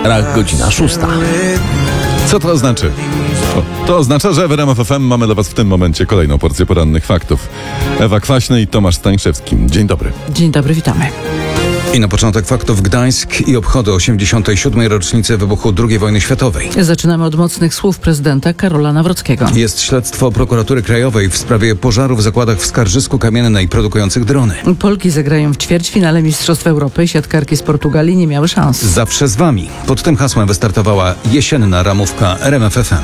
Godzina 6. Co to oznacza? To oznacza, że w RMF FM mamy dla Was w tym momencie kolejną porcję porannych faktów. Ewa Kwaśny i Tomasz Stańszewski. Dzień dobry. Dzień dobry, witamy. I na początek faktów Gdańsk i obchody 87. rocznicy wybuchu II wojny światowej. Zaczynamy od mocnych słów prezydenta Karola Nawrockiego. Jest śledztwo Prokuratury Krajowej w sprawie pożaru w zakładach w Skarżysku Kamiennej produkujących drony. Polki zagrają w ćwierćfinale Mistrzostw Europy. Siatkarki z Portugalii nie miały szans. Zawsze z Wami. Pod tym hasłem wystartowała jesienna ramówka RMF FM.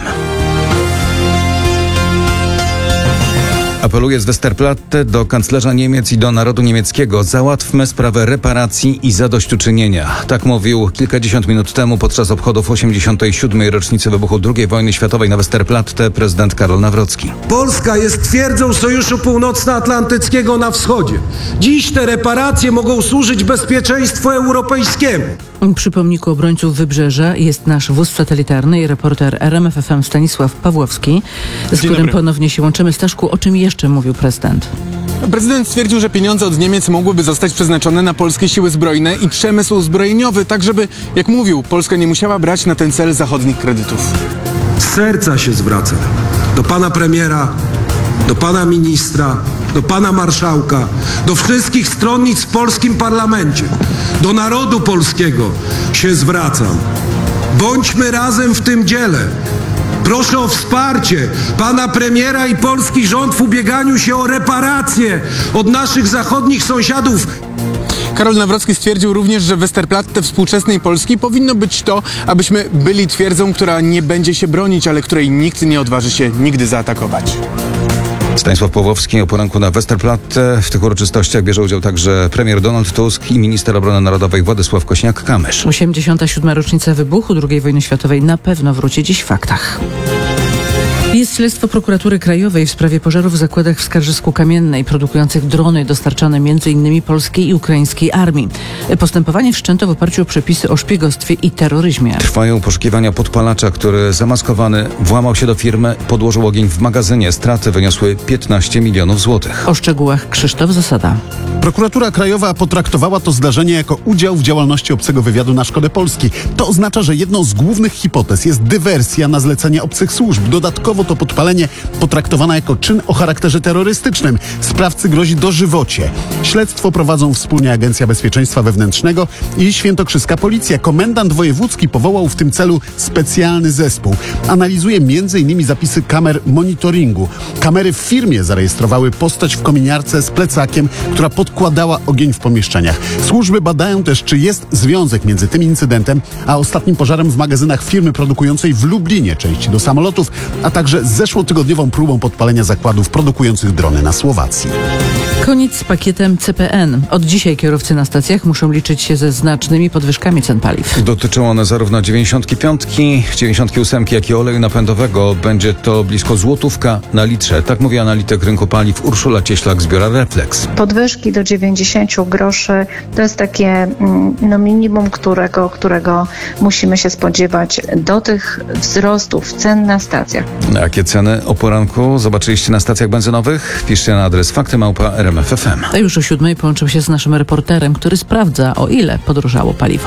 Apeluje z Westerplatte do kanclerza Niemiec i do narodu niemieckiego: załatwmy sprawę reparacji i zadośćuczynienia. Tak mówił kilkadziesiąt minut temu podczas obchodów 87. rocznicy wybuchu II wojny światowej na Westerplatte prezydent Karol Nawrocki. Polska jest twierdzą Sojuszu Północnoatlantyckiego na wschodzie. Dziś te reparacje mogą służyć bezpieczeństwu europejskiemu. Przy pomniku obrońców Wybrzeża jest nasz wóz satelitarny i reporter RMF FM Stanisław Pawłowski, z którym ponownie się łączymy. Staszku, o czym jeszcze mówił prezydent? Prezydent stwierdził, że pieniądze od Niemiec mogłyby zostać przeznaczone na polskie siły zbrojne i przemysł zbrojeniowy, tak żeby, jak mówił, Polska nie musiała brać na ten cel zachodnich kredytów. Z serca się zwracam do pana premiera, do pana ministra, do pana marszałka, do wszystkich stronnic w polskim parlamencie, do narodu polskiego się zwracam. Bądźmy razem w tym dziele. Proszę o wsparcie pana premiera i polski rząd w ubieganiu się o reparacje od naszych zachodnich sąsiadów. Karol Nawrocki stwierdził również, że Westerplatte współczesnej Polski powinno być to, abyśmy byli twierdzą, która nie będzie się bronić, ale której nikt nie odważy się nigdy zaatakować. Stanisław Pawłowski o poranku na Westerplatte. W tych uroczystościach bierze udział także premier Donald Tusk i minister obrony narodowej Władysław Kosiniak-Kamysz. 87. rocznica wybuchu II wojny światowej na pewno wróci dziś w faktach. Jest śledztwo Prokuratury Krajowej w sprawie pożaru w zakładach w Skarżysku Kamiennej produkujących drony dostarczane m.in. polskiej i ukraińskiej armii. Postępowanie wszczęto w oparciu o przepisy o szpiegostwie i terroryzmie. Trwają poszukiwania podpalacza, który zamaskowany włamał się do firmy, podłożył ogień w magazynie. Straty wyniosły 15 milionów złotych. O szczegółach Krzysztof Zasada. Prokuratura Krajowa potraktowała to zdarzenie jako udział w działalności obcego wywiadu na szkodę Polski. To oznacza, że jedną z głównych hipotez jest dywersja na zlecenie obcych służb. Dodatkowo to podpalenie potraktowane jako czyn o charakterze terrorystycznym. Sprawcy grozi dożywocie. Śledztwo prowadzą wspólnie Agencja Bezpieczeństwa Wewnętrznego i świętokrzyska Policja. Komendant wojewódzki powołał w tym celu specjalny zespół. Analizuje m.in. zapisy kamer monitoringu. Kamery w firmie zarejestrowały postać w kominiarce z plecakiem, która podkładała ogień w pomieszczeniach. Służby badają też, czy jest związek między tym incydentem a ostatnim pożarem w magazynach firmy produkującej w Lublinie części do samolotów, a także zeszłotygodniową próbą podpalenia zakładów produkujących drony na Słowacji. Koniec z pakietem CPN. Od dzisiaj kierowcy na stacjach muszą liczyć się ze znacznymi podwyżkami cen paliw. Dotyczą one zarówno 95, 98, jak i oleju napędowego. Będzie to blisko złotówka na litrze. Tak mówi analityk rynku paliw Urszula Cieślak z biura Reflex. Podwyżki do 90 groszy to jest takie minimum, którego musimy się spodziewać do tych wzrostów cen na stacjach. Jakie ceny o poranku zobaczyliście na stacjach benzynowych? Piszcie na adres fakty@rmf.fm. A już o 7:00 połączył się z naszym reporterem, który sprawdza, o ile podrożało paliwo.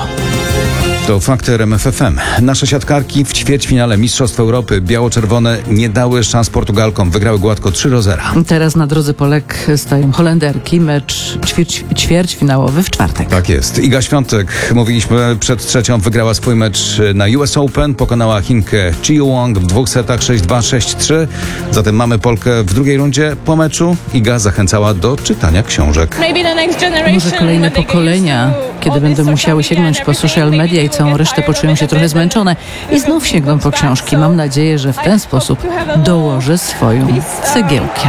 To fakty RMF FM. Nasze siatkarki w ćwierćfinale Mistrzostw Europy biało-czerwone nie dały szans Portugalkom. Wygrały gładko 3-0. Teraz na drodze Polek stają Holenderki. Mecz ćwierćfinałowy w czwartek. Tak jest. Iga Świątek, mówiliśmy przed trzecią, wygrała swój mecz na US Open. Pokonała Chinkę Chiu Wang w 2 setach 6-2, 6-3. Zatem mamy Polkę w drugiej rundzie. Po meczu Iga zachęcała do czytania książek. Może kolejne pokolenia, kiedy będą musiały sięgnąć po social media i całą resztę poczują się trochę zmęczone i znów sięgną po książki. Mam nadzieję, że w ten sposób dołożę swoją cegiełkę.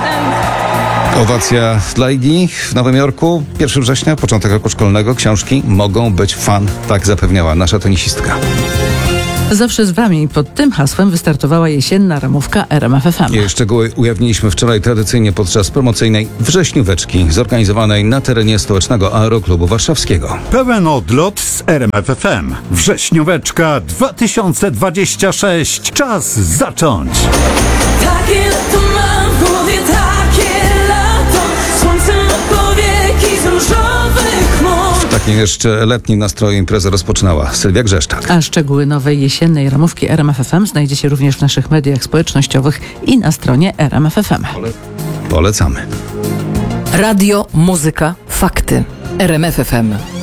Owacja dla Igi w Nowym Jorku. 1 września, początek roku szkolnego. Książki mogą być fun, tak zapewniała nasza tenisistka. Zawsze z Wami. Pod tym hasłem wystartowała jesienna ramówka RMF FM. Jej szczegóły ujawniliśmy wczoraj tradycyjnie podczas promocyjnej wrześnióweczki zorganizowanej na terenie stołecznego Aeroklubu Warszawskiego. Pełen odlot z RMF FM. Wrześnióweczka 2026. Czas zacząć. Takie lato mam w głowie, takie lato. Słońce na powieki z różowych chmur. Takie jeszcze letnie nastroje imprezę rozpoczynała Sylwia Grzeszczak. A szczegóły nowej jesiennej ramówki RMF FM znajdziecie również w naszych mediach społecznościowych i na stronie RMF FM. Polecamy. Radio, muzyka, fakty. RMF FM.